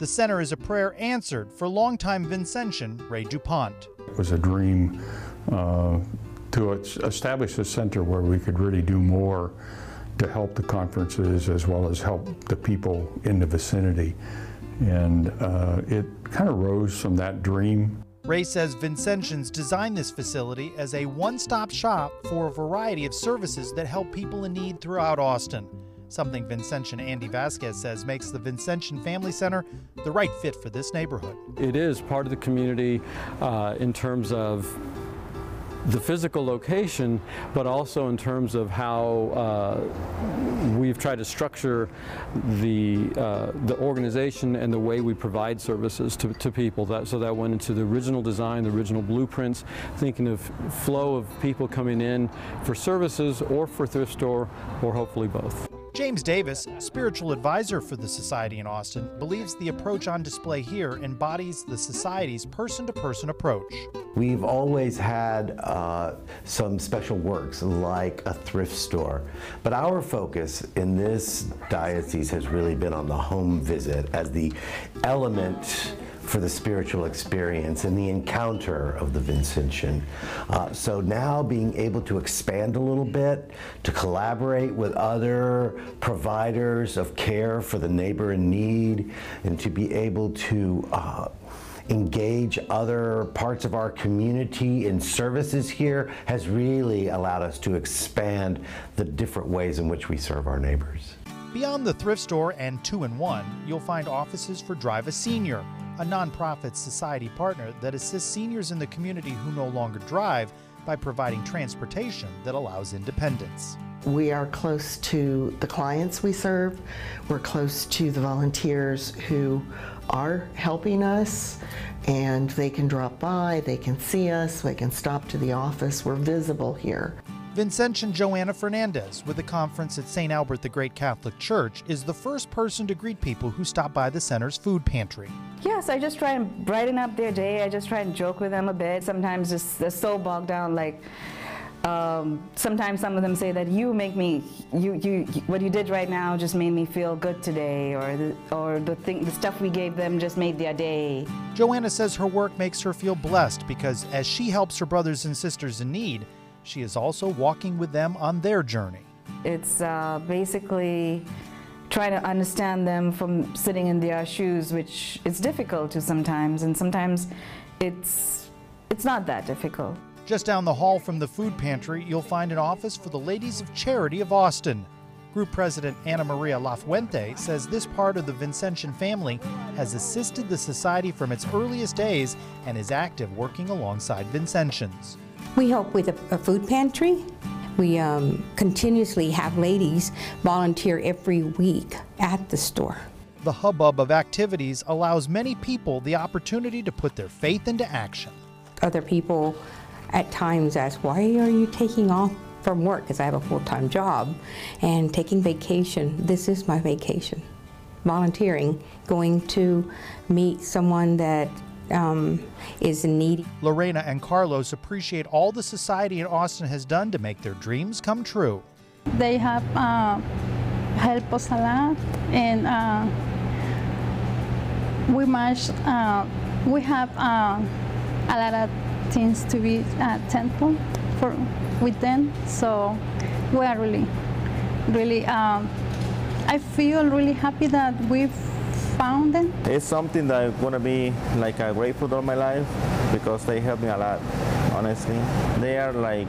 The center is a prayer answered for longtime Vincentian Ray DuPont. It was a dream to establish a center where we could really do more to help the conferences as well as help the people in the vicinity. And it kind of rose from that dream. Ray says Vincentians designed this facility as a one-stop shop for a variety of services that help people in need throughout Austin. Something Vincentian Andy Vasquez says makes the Vincentian Family Center the right fit for this neighborhood. It is part of the community in terms of the physical location, but also in terms of how we've tried to structure the organization and the way we provide services to people. So that went into the original design, the original blueprints, thinking of flow of people coming in for services or for thrift store, or hopefully both. James Davis, spiritual advisor for the Society in Austin, believes the approach on display here embodies the Society's person-to-person approach. We've always had some special works like a thrift store, but our focus in this diocese has really been on the home visit as the element for the spiritual experience and the encounter of the Vincentian. So now being able to expand a little bit, to collaborate with other providers of care for the neighbor in need, and to be able to engage other parts of our community in services here has really allowed us to expand the different ways in which we serve our neighbors. Beyond the thrift store and 2-in-1, you'll find offices for Drive a Senior, a nonprofit society partner that assists seniors in the community who no longer drive by providing transportation that allows independence. We are close to the clients we serve. We're close to the volunteers who are helping us, and they can drop by, they can see us, they can stop to the office. We're visible here. Vincentian Joanna Fernandez with the conference at St. Albert the Great Catholic Church is the first person to greet people who stop by the center's food pantry. Yes, I just try and brighten up their day. I just try and joke with them a bit. Sometimes just they're so bogged down, like sometimes some of them say that you make me, what you did right now just made me feel good today, or the stuff we gave them just made their day. Joanna says her work makes her feel blessed because as she helps her brothers and sisters in need, she is also walking with them on their journey. It's basically trying to understand them from sitting in their shoes, which is difficult to sometimes, and sometimes it's not that difficult. Just down the hall from the food pantry, you'll find an office for the Ladies of Charity of Austin. Group President Ana Maria Lafuente says this part of the Vincentian family has assisted the Society from its earliest days and is active working alongside Vincentians. We help with a food pantry. We continuously have ladies volunteer every week at the store. The hubbub of activities allows many people the opportunity to put their faith into action. Other people at times ask, why are you taking off from work? Because I have a full-time job and taking vacation. This is my vacation. Volunteering, going to meet someone that is in need. Lorena and Carlos appreciate all the Society in Austin has done to make their dreams come true. They have helped us a lot, and we have a lot of things to be thankful for with them. So we are really, I feel really happy that we've found them. It's something that I'm gonna be like grateful all my life because they help me a lot, honestly. They are like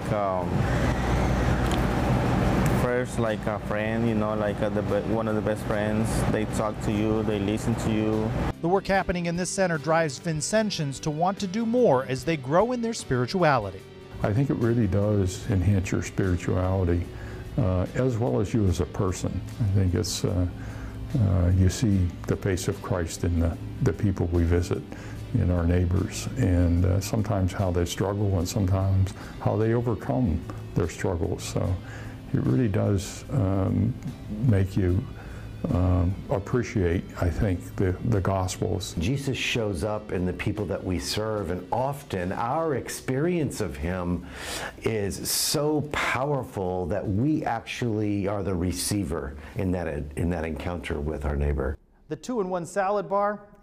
first like a friend, you know, like one of the best friends. They talk to you, they listen to you. The work happening in this center drives Vincentians to want to do more as they grow in their spirituality. I think it really does enhance your spirituality as well as you as a person. I think it's you see the face of Christ in the people we visit, in our neighbors, and sometimes how they struggle and sometimes how they overcome their struggles. So it really does make you appreciate, I think, the Gospels. Jesus shows up in the people that we serve, and often our experience of him is so powerful that we actually are the receiver in that encounter with our neighbor. The 2-in-1 salad bar